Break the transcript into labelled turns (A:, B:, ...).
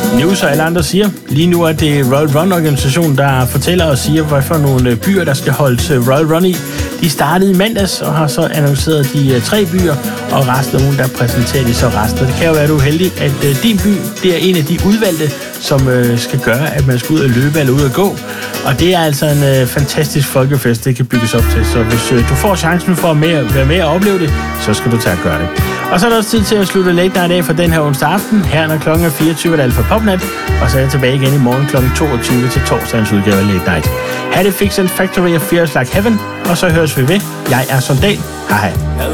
A: News og alle andre siger. Lige nu er det Royal Run-organisationen, der fortæller og siger, hvad for nogle byer, der skal holdes Royal Run i. De startede i mandags og har så annonceret de 3 byer, og resten af ugen, der præsenterer de så resten. Det kan jo være, du er heldig, at din by, det er en af de udvalgte, som skal gøre, at man skal ud og løbe eller ud og gå. Og det er altså en fantastisk folkefest, det kan bygges op til. Så hvis du får chancen for at være med og opleve det, så skal du tage at gøre det. Og så er der også tid til at slutte Late Night af for den her onsdag aften. Her når klokken er 24, er det Alfa Popnat. Og så er jeg tilbage igen i morgen klokken 22 til torsdagens udgave af Late Night. Ha' det Fix and Factory of Fears Like Heaven. Og så høres vi ved. Jeg er Sondal. Hej hej.